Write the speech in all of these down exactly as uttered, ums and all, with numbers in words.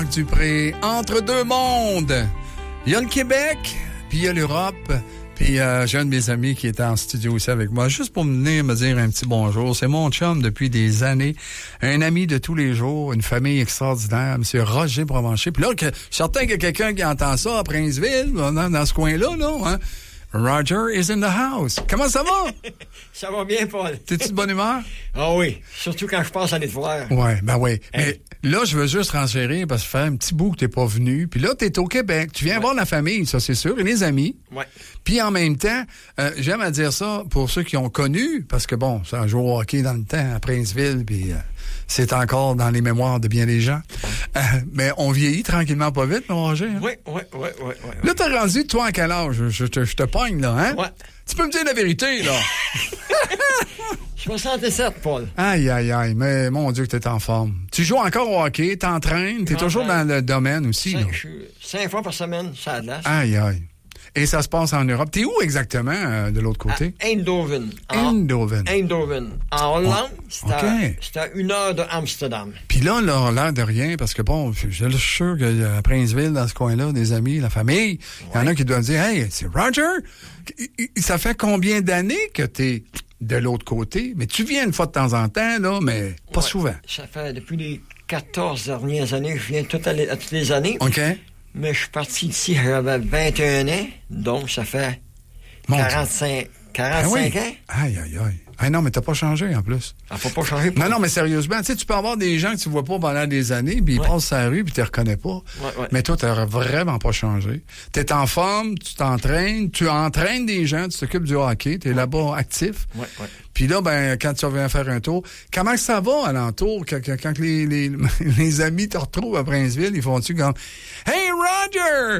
Dupré, entre deux mondes. Il y a le Québec, puis il y a l'Europe. Puis euh, j'ai un de mes amis qui était en studio aussi avec moi, juste pour venir me dire un petit bonjour. C'est mon chum depuis des années, un ami de tous les jours, une famille extraordinaire, M. Roger Provencher. Puis là, que, je suis certain qu'il y a quelqu'un qui entend ça à Princeville, dans, dans ce coin-là, là, hein? Roger is in the house. Comment ça va? Ça va bien, Paul. T'es-tu de bonne humeur? Ah oui, surtout quand je passe à aller te voir. Ouais, ben oui. Hein? Mais là, je veux juste transférer parce que ça fait un petit bout que t'es pas venu. Puis là, t'es au Québec. Tu viens ouais. voir la famille, ça c'est sûr, et les amis. Ouais. Puis en même temps, euh, j'aime à dire ça pour ceux qui ont connu, parce que bon, ça a joué au hockey dans le temps à Princeville, puis euh, c'est encore dans les mémoires de bien des gens. Euh, mais on vieillit tranquillement pas vite, mon Roger. Hein? Oui, oui, oui, oui. Ouais. Là, t'as rendu, toi, à quel âge? Je, je, te, je te pogne, là, hein? Ouais. Tu peux me dire la vérité, là? soixante-sept, Paul. Aïe, aïe, aïe, mais mon Dieu que t'es en forme. Tu joues encore au hockey, t'entraînes, t'es toujours dans le domaine aussi, cinq, là. je suis cinq fois par semaine, ça a de l'as. Aïe, aïe. Et ça se passe en Europe. T'es où exactement, euh, de l'autre côté? À Eindhoven. Eindhoven. Eindhoven. En Hollande, Oh, c'est okay. à une heure de Amsterdam. Puis là, là, on a l'air de rien, parce que bon, je suis sûr qu'à Princeville, dans ce coin-là, des amis, la famille, il ouais. y en a qui doivent dire, hey, c'est Roger! Ça fait combien d'années que t'es de l'autre côté? Mais tu viens une fois de temps en temps, là, mais pas ouais. souvent. Ça fait depuis les quatorze dernières années, je viens toutes les, toutes les années. OK. Mais je suis parti d'ici, j'avais vingt et un ans, donc ça fait Mon quarante-cinq, quarante-cinq ah oui. ans. Aïe, aïe, aïe. Ah non, mais t'as pas changé, en plus. Ça faut pas changer. Non, non, mais sérieusement, tu sais, tu peux avoir des gens que tu vois pas pendant des années, puis ils ouais. passent sur la rue, puis tu les reconnais pas. Ouais, ouais. Mais toi, t'as vraiment pas changé. T'es en forme, tu t'entraînes, tu entraînes des gens, tu t'occupes du hockey, t'es ouais. là-bas actif. Ouais, ouais. Puis là, ben, quand tu reviens faire un tour, comment ça va alentour? Quand, quand, quand les, les, les amis te retrouvent à Princeville, ils font-tu comme « Hey, Roger! »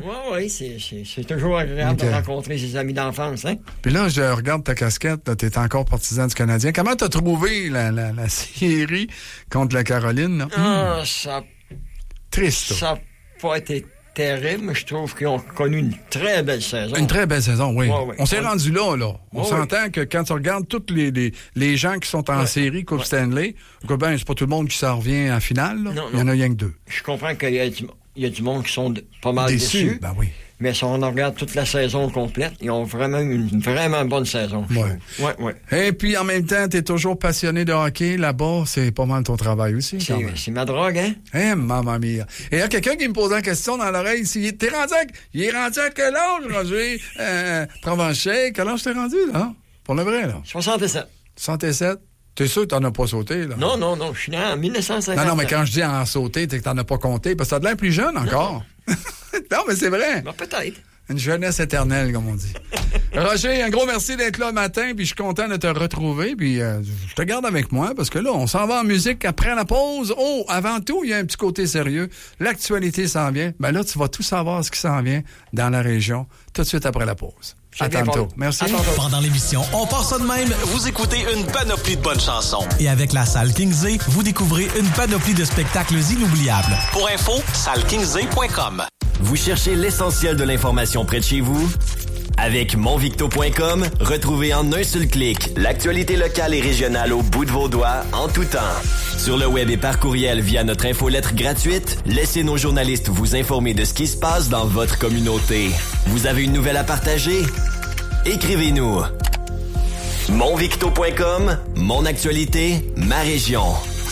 Oui, oui, c'est, c'est, c'est toujours agréable okay. de rencontrer ses amis d'enfance, hein? Puis là, je regarde ta casquette, là, t'es encore partisan du Canadien. Comment t'as trouvé la, la, la série contre la Caroline? Là? Ah, mmh. ça... Triste. Ça n'a pas été terrible, mais je trouve qu'ils ont connu une très belle saison. Une très belle saison, oui. Ouais, ouais. On s'est ouais. rendu là, là. On ouais, s'entend ouais. que quand tu regardes tous les, les, les gens qui sont en ouais. série Coupe ouais. Stanley, ben, c'est pas tout le monde qui s'en revient en finale, là. Non, il y en a rien que deux. Je comprends qu'il y a du, il y a du monde qui sont de, pas mal déçus. Déçus, ben oui. Mais si on regarde toute la saison complète, ils ont vraiment une, une vraiment bonne saison. Oui. Ouais, ouais. Et puis, en même temps, tu es toujours passionné de hockey. Là-bas, c'est pas mal ton travail aussi. C'est, c'est ma drogue, hein? Eh, mamma mia. Et il y a quelqu'un qui me posait une question dans l'oreille. Si, t'es rendu à, il est rendu à quel âge, Roger? Euh, Provencher, quel âge t'es rendu, là? Pour le vrai, là? soixante-sept. soixante-sept? T'es sûr que t'en as pas sauté, là? Non, non, non. Je suis né en dix-neuf cent cinquante. Non, non, mais quand je dis en sauté, t'es que t'en as pas compté, parce que t'as de l'air plus jeune encore. Non, non mais c'est vrai. Ben, peut-être. Une jeunesse éternelle, comme on dit. Roger, un gros merci d'être là le matin, puis je suis content de te retrouver, puis euh, je te garde avec moi, parce que là, on s'en va en musique après la pause. Oh, avant tout, il y a un petit côté sérieux. L'actualité s'en vient. Ben là, tu vas tout savoir ce qui s'en vient dans la région, tout de suite après la pause. À tantôt. Merci. Pendant l'émission, on part ça de même. Vous écoutez une panoplie de bonnes chansons. Et avec la salle Kingsley, vous découvrez une panoplie de spectacles inoubliables. Pour info, salle kingsley point com. Vous cherchez l'essentiel de l'information près de chez vous? Avec mon victo point com, retrouvez en un seul clic l'actualité locale et régionale au bout de vos doigts, en tout temps. Sur le web et par courriel via notre infolettre gratuite, laissez nos journalistes vous informer de ce qui se passe dans votre communauté. Vous avez une nouvelle à partager? Écrivez-nous. mon victo point com, mon actualité, ma région.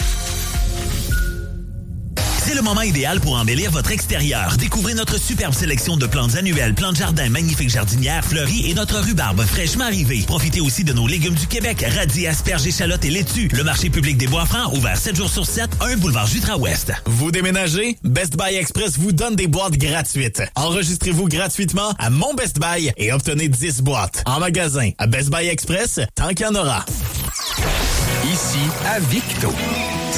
C'est le moment idéal pour embellir votre extérieur. Découvrez notre superbe sélection de plantes annuelles, plantes jardin, magnifiques jardinières, fleuries et notre rhubarbe fraîchement arrivée. Profitez aussi de nos légumes du Québec, radis, asperges, échalotes et laitues. Le marché public des Bois-Francs, ouvert sept jours sur sept, un boulevard Jutra-Ouest. Vous déménagez? Best Buy Express vous donne des boîtes gratuites. Enregistrez-vous gratuitement à Mon Best Buy et obtenez dix boîtes. En magasin, à Best Buy Express, tant qu'il y en aura. Ici, à Victo.